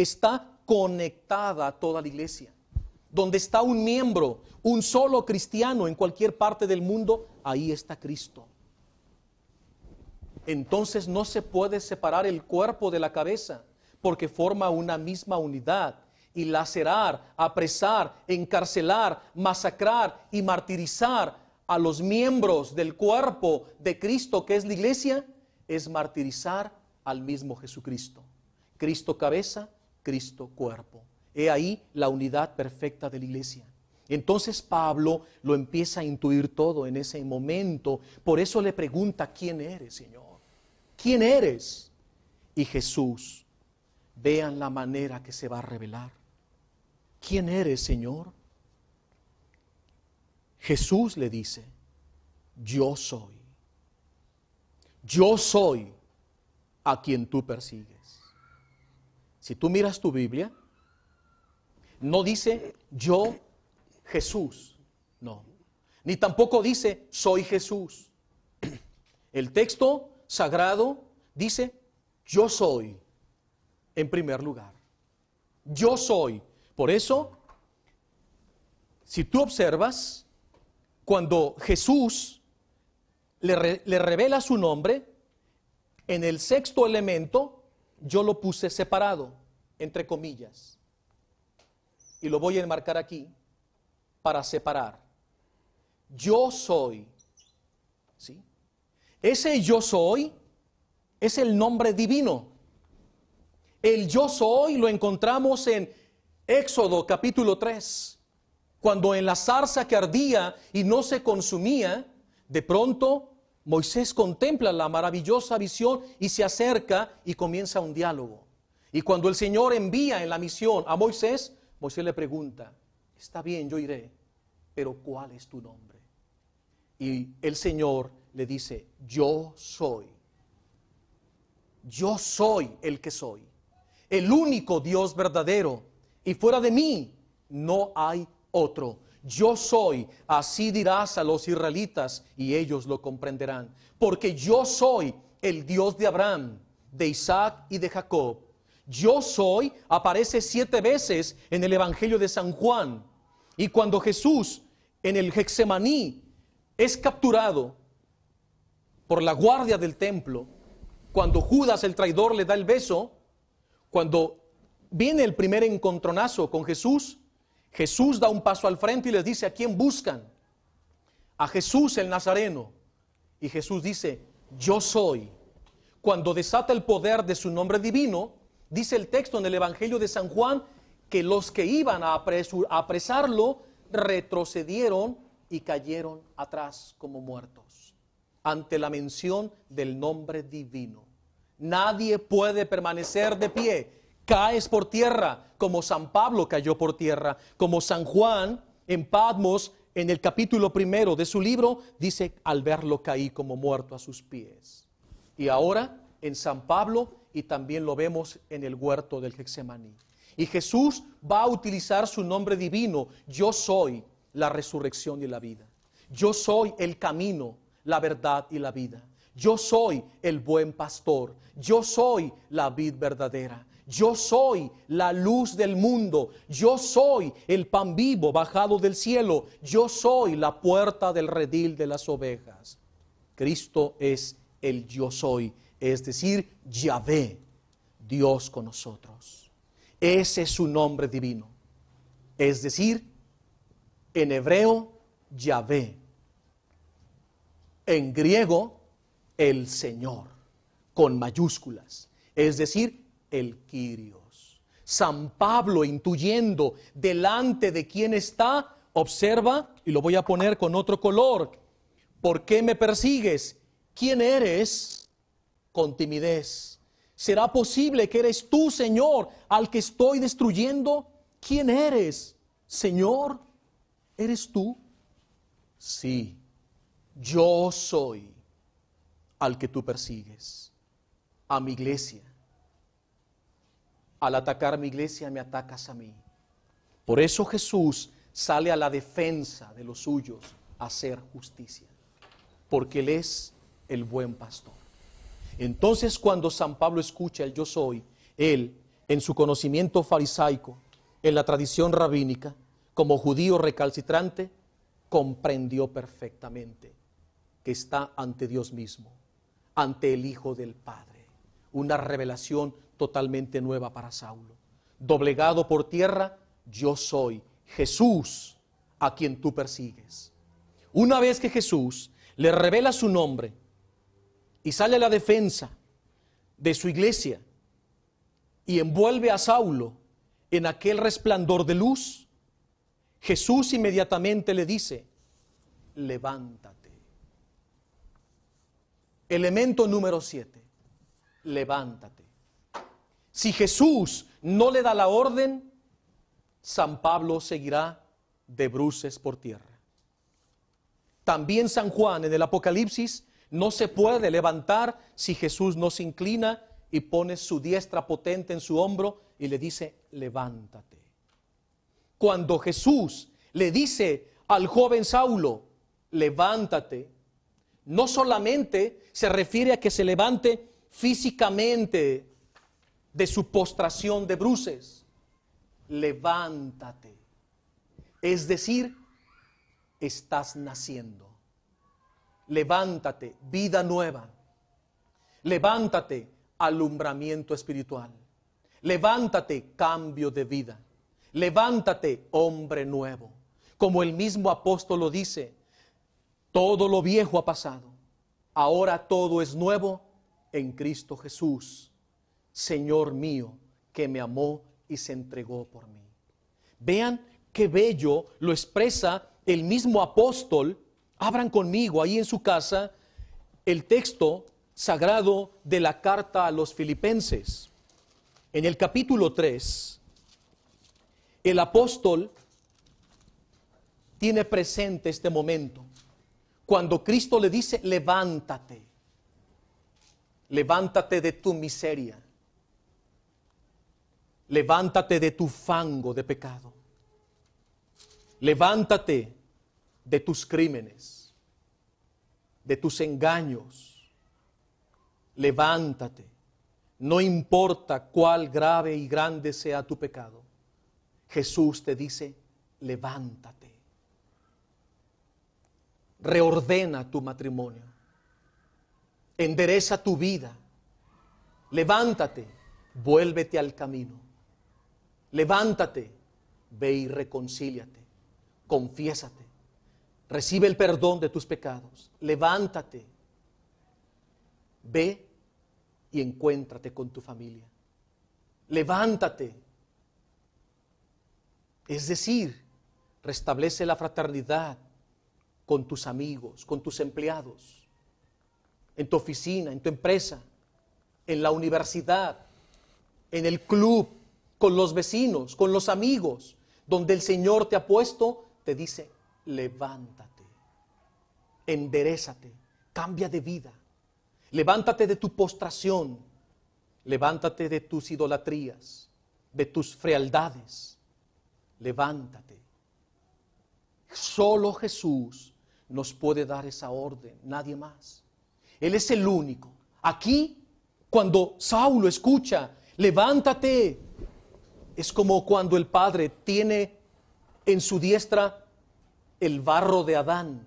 está conectada a toda la iglesia. Donde está un miembro, un solo cristiano en cualquier parte del mundo, ahí está Cristo. Entonces no se puede separar el cuerpo de la cabeza, porque forma una misma unidad. Y lacerar, apresar, encarcelar, masacrar y martirizar a los miembros del cuerpo de Cristo, que es la iglesia, es martirizar al mismo Jesucristo. Cristo cabeza, Cristo cuerpo. He ahí la unidad perfecta de la iglesia. Entonces Pablo lo empieza a intuir todo en ese momento. Por eso le pregunta: ¿quién eres, Señor? ¿Quién eres? Y Jesús, vean la manera que se va a revelar. ¿Quién eres, Señor? Jesús le dice: yo soy. Yo soy a quien tú persigues. Si tú miras tu Biblia, no dice yo, Jesús. No. Ni tampoco dice soy Jesús. El texto sagrado dice yo soy en primer lugar. Yo soy. Por eso, si tú observas, cuando Jesús le revela su nombre, en el sexto elemento yo lo puse separado, entre comillas. Y lo voy a enmarcar aquí para separar. Yo soy. ¿Sí? Ese yo soy es el nombre divino. El yo soy lo encontramos en Éxodo capítulo 3, cuando en la zarza que ardía y no se consumía, de pronto Moisés contempla la maravillosa visión y se acerca y comienza un diálogo. Y cuando el Señor envía en la misión a Moisés, Moisés le pregunta: está bien, yo iré, pero ¿cuál es tu nombre? Y el Señor le dice: yo soy. Yo soy el que soy, el único Dios verdadero. Y fuera de mí no hay otro. Yo soy, así dirás a los israelitas y ellos lo comprenderán. Porque yo soy el Dios de Abraham, de Isaac y de Jacob. Yo soy aparece 7 veces en el Evangelio de San Juan. Y cuando Jesús en el Getsemaní es capturado por la guardia del templo, cuando Judas el traidor le da el beso, cuando viene el primer encontronazo con Jesús, Jesús da un paso al frente y les dice: ¿a quién buscan? A Jesús el Nazareno. Y Jesús dice: yo soy. Cuando desata el poder de su nombre divino, dice el texto en el Evangelio de San Juan que los que iban a apresarlo retrocedieron y cayeron atrás como muertos ante la mención del nombre divino. Nadie puede permanecer de pie. Caes por tierra, como San Pablo cayó por tierra, como San Juan en Patmos, en el capítulo 1 de su libro, dice: al verlo caí como muerto a sus pies. Y ahora en San Pablo, y también lo vemos en el huerto del Getsemaní. Y Jesús va a utilizar su nombre divino: yo soy la resurrección y la vida. Yo soy el camino, la verdad y la vida. Yo soy el buen pastor. Yo soy la vid verdadera. Yo soy la luz del mundo. Yo soy el pan vivo bajado del cielo. Yo soy la puerta del redil de las ovejas. Cristo es el yo soy, es decir, Yahvé, Dios con nosotros. Ese es su nombre divino. Es decir, en hebreo, Yahvé. En griego, el Señor, con mayúsculas. Es decir, el Kyrios. San Pablo, intuyendo delante de quién está, observa, y lo voy a poner con otro color: ¿por qué me persigues? ¿Quién eres? Con timidez. ¿Será posible que eres tú, Señor, al que estoy destruyendo? ¿Quién eres, Señor? ¿Eres tú? Sí, yo soy al que tú persigues, a mi iglesia. Al atacar mi iglesia, me atacas a mí. Por eso Jesús sale a la defensa de los suyos a hacer justicia, porque Él es el buen pastor. Entonces, cuando San Pablo escucha el yo soy, él en su conocimiento farisaico, en la tradición rabínica, como judío recalcitrante, comprendió perfectamente que está ante Dios mismo, ante el Hijo del Padre. Una revelación totalmente nueva para Saulo. Doblegado por tierra, yo soy Jesús a quien tú persigues. Una vez que Jesús le revela su nombre y sale a la defensa de su iglesia y envuelve a Saulo en aquel resplandor de luz, Jesús inmediatamente le dice: levántate. Elemento número 7, levántate. Si Jesús no le da la orden, San Pablo seguirá de bruces por tierra. También San Juan en el Apocalipsis no se puede levantar si Jesús no se inclina y pone su diestra potente en su hombro y le dice: levántate. Cuando Jesús le dice al joven Saulo: levántate, no solamente se refiere a que se levante físicamente de su postración de bruces. Levántate. Es decir, estás naciendo. Levántate, vida nueva. Levántate, alumbramiento espiritual. Levántate, cambio de vida. Levántate, hombre nuevo. Como el mismo apóstol lo dice: todo lo viejo ha pasado, ahora todo es nuevo en Cristo Jesús, Señor mío, que me amó y se entregó por mí. Vean qué bello lo expresa el mismo apóstol. Abran conmigo ahí en su casa el texto sagrado de la carta a los Filipenses. En el capítulo 3, el apóstol tiene presente este momento, cuando Cristo le dice: levántate, levántate de tu miseria, levántate de tu fango de pecado, levántate de tus crímenes, de tus engaños, levántate, no importa cuál grave y grande sea tu pecado. Jesús te dice: levántate. Reordena tu matrimonio, endereza tu vida, levántate, vuélvete al camino, levántate, ve y reconcíliate, confiésate, recibe el perdón de tus pecados, levántate, ve y encuéntrate con tu familia, levántate, es decir, restablece la fraternidad con tus amigos, con tus empleados, en tu oficina, en tu empresa, en la universidad, en el club, con los vecinos, con los amigos, donde el Señor te ha puesto, te dice: levántate, enderézate, cambia de vida, levántate de tu postración, levántate de tus idolatrías, de tus frialdades, levántate. Solo Jesús nos puede dar esa orden, nadie más. Él es el único. Aquí, cuando Saulo escucha: levántate, es como cuando el Padre tiene en su diestra el barro de Adán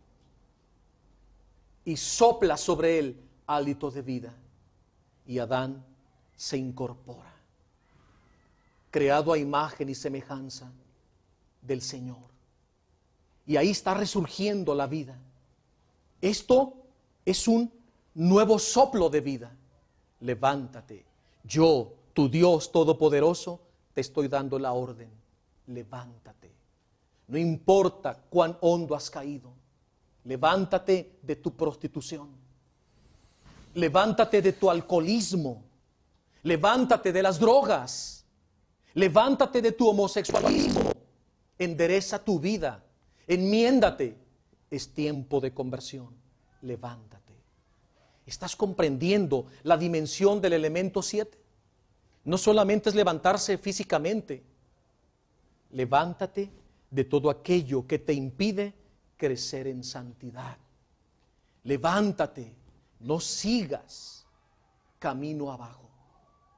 y sopla sobre él hálito de vida, y Adán se incorpora, creado a imagen y semejanza del Señor. Y ahí está resurgiendo la vida. Esto es un nuevo soplo de vida. Levántate. Yo, tu Dios Todopoderoso, te estoy dando la orden. Levántate. No importa cuán hondo has caído. Levántate de tu prostitución. Levántate de tu alcoholismo. Levántate de las drogas. Levántate de tu homosexualismo. Endereza tu vida. Enmiéndate. Es tiempo de conversión. Levántate. ¿Estás comprendiendo la dimensión del elemento 7? No solamente es levantarse físicamente. Levántate de todo aquello que te impide crecer en santidad. Levántate. No sigas camino abajo.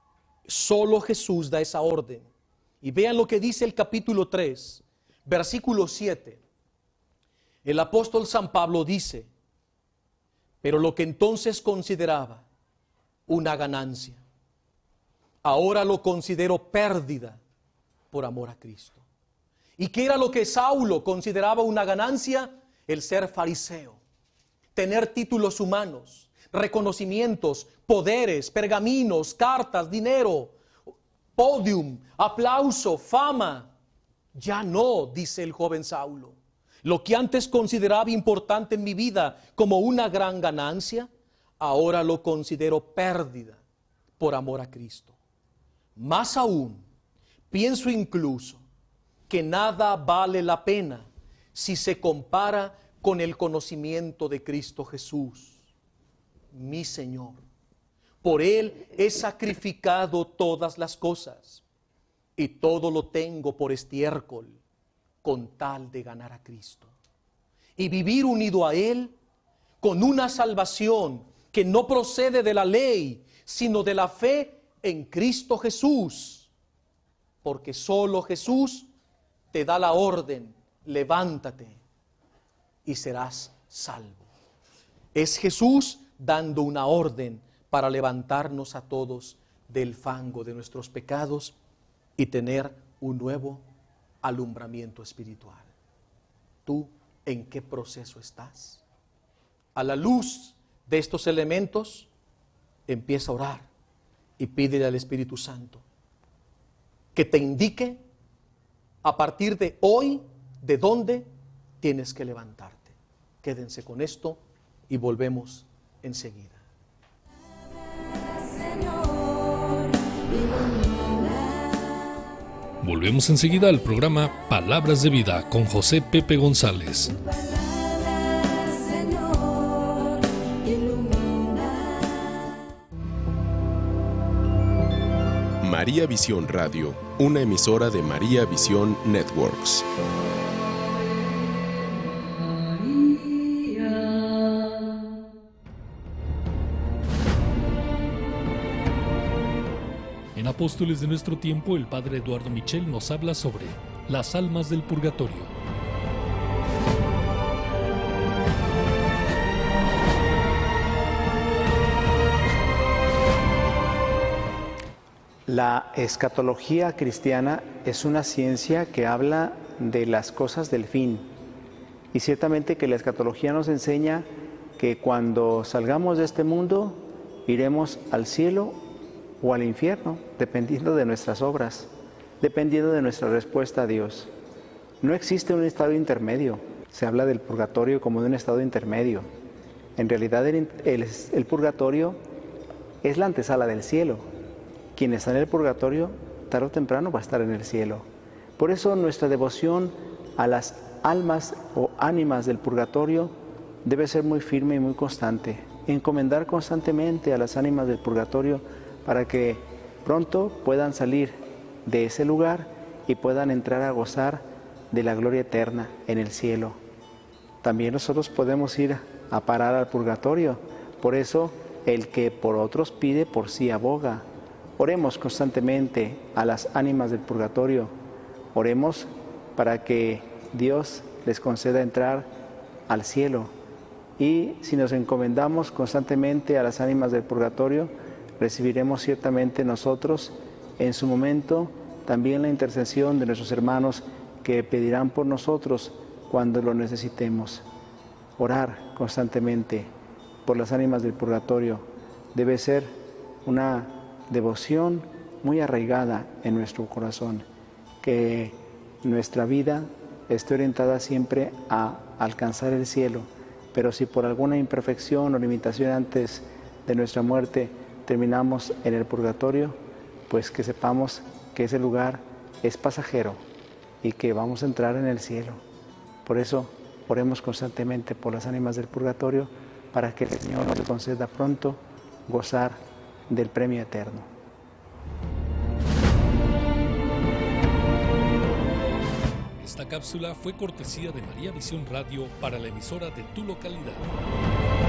Solo Jesús da esa orden. Y vean lo que dice el capítulo 3, versículo 7. El apóstol San Pablo dice: pero lo que entonces consideraba una ganancia, ahora lo considero pérdida por amor a Cristo. ¿Y qué era lo que Saulo consideraba una ganancia? El ser fariseo, tener títulos humanos, reconocimientos, poderes, pergaminos, cartas, dinero, podium, aplauso, fama. Ya no, dice el joven Saulo. Lo que antes consideraba importante en mi vida como una gran ganancia, ahora lo considero pérdida por amor a Cristo. Más aún, pienso incluso que nada vale la pena si se compara con el conocimiento de Cristo Jesús, mi Señor. Por Él he sacrificado todas las cosas y todo lo tengo por estiércol con tal de ganar a Cristo y vivir unido a Él con una salvación que no procede de la ley, sino de la fe en Cristo Jesús, porque solo Jesús te da la orden: levántate y serás salvo. Es Jesús dando una orden para levantarnos a todos del fango de nuestros pecados y tener un nuevo alumbramiento espiritual. ¿Tú en qué proceso estás? A la luz de estos elementos, empieza a orar y pídele al Espíritu Santo que te indique a partir de hoy de dónde tienes que levantarte. Quédense con esto y volvemos enseguida. Volvemos enseguida al programa Palabras de Vida con José Pepe González. María Visión Radio, una emisora de María Visión Networks. En Apóstoles de nuestro tiempo, el padre Eduardo Michel nos habla sobre las almas del purgatorio. La escatología cristiana es una ciencia que habla de las cosas del fin. Y ciertamente que la escatología nos enseña que cuando salgamos de este mundo, iremos al cielo o al infierno, dependiendo de nuestras obras, dependiendo de nuestra respuesta a Dios. No existe un estado intermedio. Se habla del purgatorio como de un estado intermedio. En realidad el purgatorio es la antesala del cielo. Quien está en el purgatorio, tarde o temprano va a estar en el cielo. Por eso nuestra devoción a las almas o ánimas del purgatorio debe ser muy firme y muy constante. Encomendar constantemente a las ánimas del purgatorio para que pronto puedan salir de ese lugar y puedan entrar a gozar de la gloria eterna en el cielo. También nosotros podemos ir a parar al purgatorio. Por eso, el que por otros pide, por sí aboga. Oremos constantemente a las ánimas del purgatorio. Oremos para que Dios les conceda entrar al cielo. Y si nos encomendamos constantemente a las ánimas del purgatorio, recibiremos ciertamente nosotros en su momento también la intercesión de nuestros hermanos que pedirán por nosotros cuando lo necesitemos. Orar constantemente por las ánimas del purgatorio debe ser una devoción muy arraigada en nuestro corazón, que nuestra vida esté orientada siempre a alcanzar el cielo, pero si por alguna imperfección o limitación antes de nuestra muerte terminamos en el purgatorio, pues que sepamos que ese lugar es pasajero y que vamos a entrar en el cielo. Por eso oremos constantemente por las ánimas del purgatorio para que el Señor nos conceda pronto gozar del premio eterno. Esta cápsula fue cortesía de María Visión Radio para la emisora de tu localidad.